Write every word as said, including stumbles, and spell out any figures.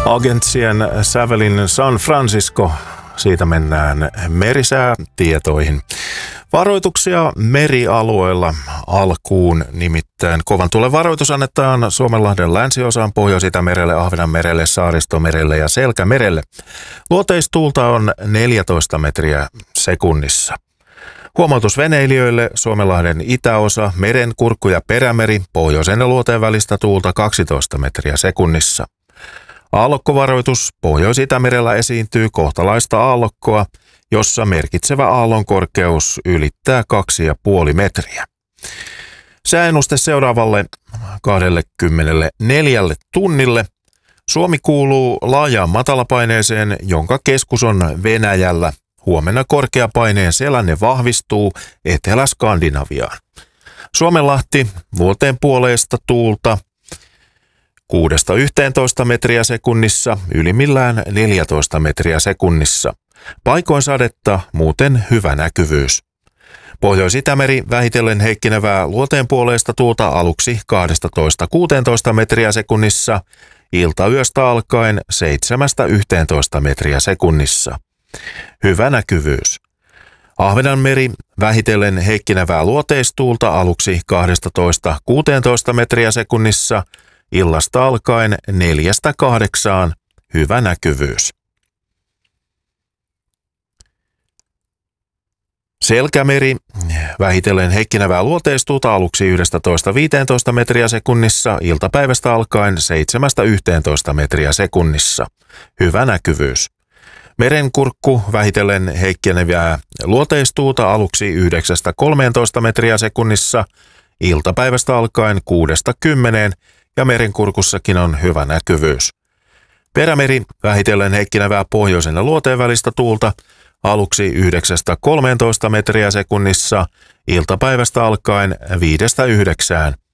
Agentsien sävelin San Francisco. Siitä mennään merisäätietoihin. Varoituksia merialueilla alkuun, nimittäin kovan tuulen varoitus annetaan Suomenlahden länsiosaan, Pohjois-Itämerelle, Ahvenanmerelle, Saaristomerelle ja Selkämerelle. Luoteistuulta on neljätoista metriä sekunnissa. Huomautus veneilijöille: Suomenlahden itäosa, Merenkurkku ja Perämeri, pohjoisen ja luoteen välistä tuulta kaksitoista metriä sekunnissa. Aallokkovaroitus: Pohjois-Itämerellä esiintyy kohtalaista aallokkoa, jossa merkitsevä aallon korkeus ylittää kaksi pilkku viisi metriä. Sääennuste seuraavalle kaksikymmentäneljä tunnille. Suomi kuuluu laajaan matalapaineeseen, jonka keskus on Venäjällä. Huomenna korkeapaineen selänne vahvistuu Etelä-Skandinaviaan. Suomenlahti, luoteen puoleista tuulta kuudesta yhteentoista metriä sekunnissa, ylimmillään neljätoista metriä sekunnissa. Paikoin sadetta, muuten hyvä näkyvyys. Pohjois-Itämeri vähitellen heikkenevää luoteen puoleista tuulta aluksi kaksitoista kuusitoista metriä sekunnissa, iltayöstä alkaen seitsemästä yhteentoista metriä sekunnissa. Hyvä näkyvyys. Ahvenanmeri vähitellen heikkenevää luoteistuulta aluksi kaksitoista kuusitoista metriä sekunnissa, illasta alkaen neljästä kahdeksaan, hyvä näkyvyys. Selkämeri vähitellen heikkenevää luoteistuulta aluksi yksitoista viisitoista metriä sekunnissa, iltapäivästä alkaen seitsemästä yhteentoista metriä sekunnissa, hyvä näkyvyys. Merenkurkku vähitellen heikkenevää luoteistuulta aluksi yhdeksästä kolmeentoista metriä sekunnissa, iltapäivästä alkaen kuudesta kymmeneen, ja Merenkurkussakin on hyvä näkyvyys. Perämeri vähitellen heikkenevää pohjoisen ja luoteen välistä tuulta aluksi yhdeksästä kolmeentoista metriä sekunnissa, iltapäivästä alkaen viidestä yhdeksään,